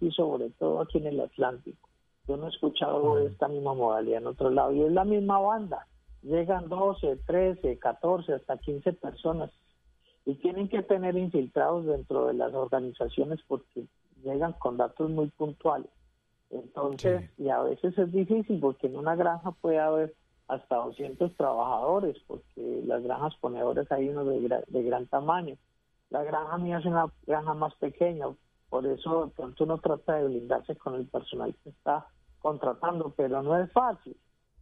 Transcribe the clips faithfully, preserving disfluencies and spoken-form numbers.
y sobre todo aquí en el Atlántico. Yo no he escuchado esta misma modalidad en otro lado, y es la misma banda. Llegan doce, trece, catorce, hasta quince personas, y tienen que tener infiltrados dentro de las organizaciones porque llegan con datos muy puntuales. Entonces, sí. Y a veces es difícil porque en una granja puede haber hasta doscientos trabajadores, porque las granjas ponedoras hay unos de, gra- de gran tamaño. La granja mía es una granja más pequeña, por eso de pronto uno trata de blindarse con el personal que está contratando, pero no es fácil.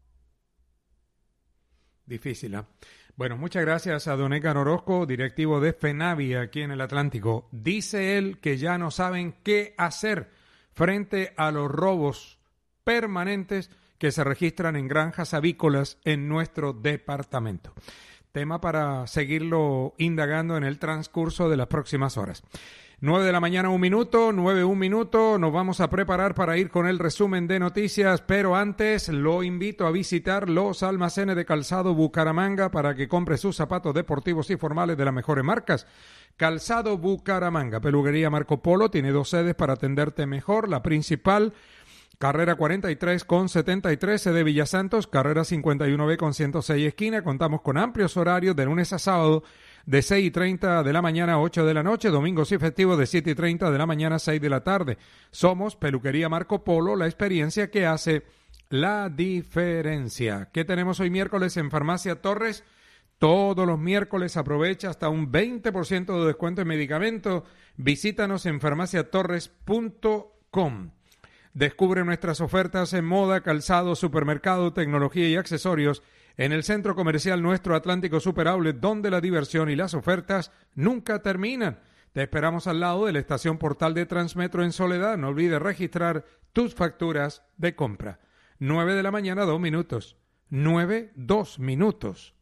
Difícil, ¿eh? Bueno, muchas gracias a don Edgar Orozco, directivo de FENAVI aquí en el Atlántico. Dice él que ya no saben qué hacer frente a los robos permanentes que se registran en granjas avícolas en nuestro departamento. Tema para seguirlo indagando en el transcurso de las próximas horas. Nueve de la mañana, un minuto, nueve, un minuto, nos vamos a preparar para ir con el resumen de noticias, pero antes lo invito a visitar los almacenes de Calzado Bucaramanga para que compre sus zapatos deportivos y formales de las mejores marcas. Calzado Bucaramanga, peluquería Marco Polo, tiene dos sedes para atenderte mejor, la principal, carrera cuarenta y tres con setenta y tres, sede Villa Santos, carrera cincuenta y uno B con ciento seis esquina, contamos con amplios horarios de lunes a sábado, de seis y treinta de la mañana a ocho de la noche, domingos y festivos de siete y treinta de la mañana a seis de la tarde. Somos Peluquería Marco Polo, la experiencia que hace la diferencia. ¿Qué tenemos hoy miércoles en Farmacia Torres? Todos los miércoles aprovecha hasta un veinte por ciento de descuento en medicamentos. Visítanos en farmacia torres punto com. Descubre nuestras ofertas en moda, calzado, supermercado, tecnología y accesorios en el Centro Comercial Nuestro Atlántico Super Outlet, donde la diversión y las ofertas nunca terminan. Te esperamos al lado de la estación Portal de Transmetro en Soledad. No olvides registrar tus facturas de compra. Nueve de la mañana, dos minutos. Nueve, dos minutos.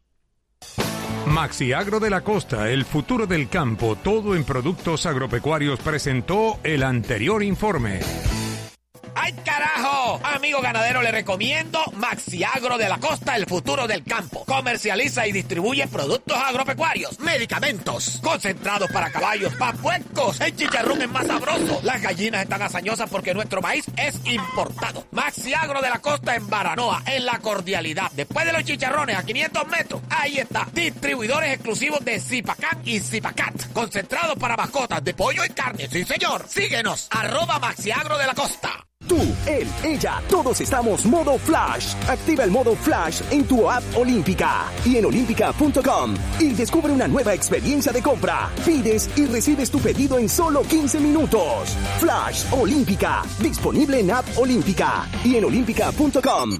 Maxiagro de la Costa, el futuro del campo, todo en productos agropecuarios, presentó el anterior informe. ¡Ay, carajo! Amigo ganadero, le recomiendo Maxiagro de la Costa, el futuro del campo. Comercializa y distribuye productos agropecuarios, medicamentos, concentrados para caballos, para puercos. El chicharrón es más sabroso. Las gallinas están hazañosas porque nuestro maíz es importado. Maxiagro de la Costa en Baranoa, en La Cordialidad. Después de los chicharrones, a quinientos metros, ahí está. Distribuidores exclusivos de Zipacán y Zipacat. Concentrados para mascotas de pollo y carne. Sí, señor. Síguenos. Arroba Maxiagro de la Costa. Tú, él, ella, todos estamos modo Flash. Activa el modo Flash en tu app Olímpica y en olímpica punto com y descubre una nueva experiencia de compra. Pides y recibes tu pedido en solo quince minutos. Flash Olímpica, disponible en app Olímpica y en olímpica punto com.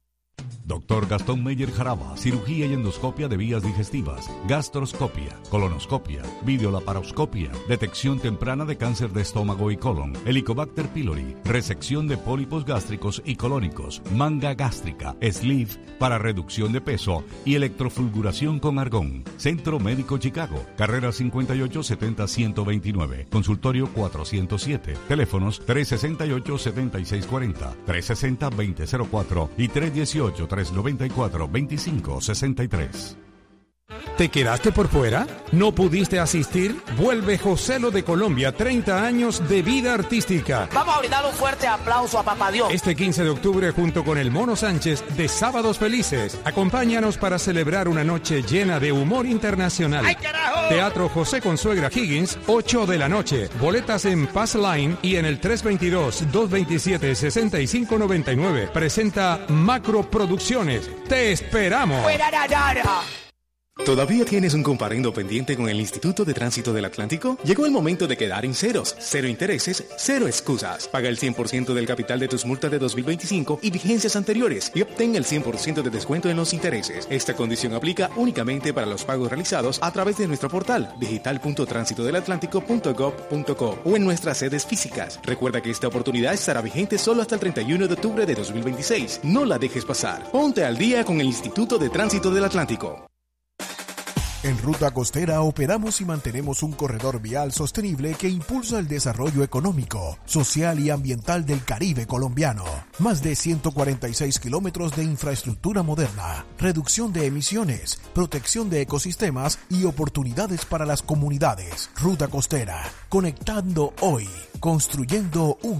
Doctor Gastón Meyer Jaraba, cirugía y endoscopia de vías digestivas, gastroscopia, colonoscopia, videolaparoscopia, detección temprana de cáncer de estómago y colon, Helicobacter pylori, resección de pólipos gástricos y colónicos, manga gástrica, sleeve para reducción de peso y electrofulguración con argón. Centro Médico Chicago, carrera cincuenta y ocho setenta ciento veintinueve, consultorio cuatrocientos siete, teléfonos tres sesenta y ocho setenta y seis cuarenta, tres sesenta veinte cero cuatro y tres dieciocho tres noventa y cuatro veinticinco sesenta y tres. ¿Te quedaste por fuera? ¿No pudiste asistir? Vuelve Joselo de Colombia, treinta años de vida artística. Vamos a brindar un fuerte aplauso a Papá Dios. Este quince de octubre, junto con el Mono Sánchez de Sábados Felices, acompáñanos para celebrar una noche llena de humor internacional. ¡Ay, carajo! Teatro José Consuegra Higgins, ocho de la noche. Boletas en Pass Line y en el tres veintidós, dos veintisiete, sesenta y cinco noventa y nueve. Presenta Macro Producciones. ¡Te esperamos! ¡Fuera, ra, ra, ra! ¿Todavía tienes un comparendo pendiente con el Instituto de Tránsito del Atlántico? Llegó el momento de quedar en ceros, cero intereses, cero excusas. Paga el cien por ciento del capital de tus multas de dos mil veinticinco y vigencias anteriores y obtén el cien por ciento de descuento en los intereses. Esta condición aplica únicamente para los pagos realizados a través de nuestro portal digital punto tránsito del atlántico punto gov punto co o en nuestras sedes físicas. Recuerda que esta oportunidad estará vigente solo hasta el treinta y uno de octubre de dos mil veintiséis. No la dejes pasar. Ponte al día con el Instituto de Tránsito del Atlántico. En Ruta Costera operamos y mantenemos un corredor vial sostenible que impulsa el desarrollo económico, social y ambiental del Caribe colombiano. Más de ciento cuarenta y seis kilómetros de infraestructura moderna, reducción de emisiones, protección de ecosistemas y oportunidades para las comunidades. Ruta Costera, conectando hoy, construyendo un